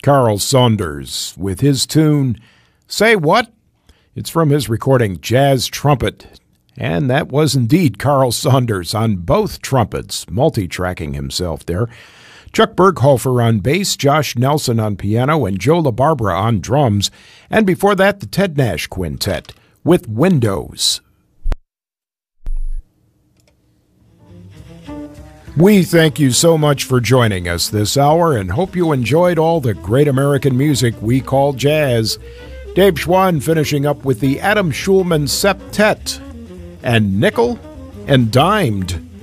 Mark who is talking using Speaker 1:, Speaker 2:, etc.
Speaker 1: Carl Saunders with his tune, Say What? It's from his recording Jazz Trumpet, and that was indeed Carl Saunders on both trumpets, multi-tracking himself there. Chuck Berghofer on bass, Josh Nelson on piano, and Joe LaBarbera on drums, and before that the Ted Nash Quintet with Windows. We thank you so much for joining us this hour and hope you enjoyed all the great American music we call jazz. Dave Schwann finishing up with the Adam Schulman Septet and Nickel and Dimed.